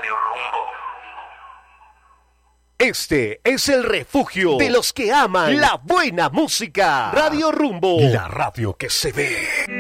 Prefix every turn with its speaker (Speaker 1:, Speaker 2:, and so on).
Speaker 1: Este es el refugio de los que aman la buena música. Radio Rumbo, la radio que se ve.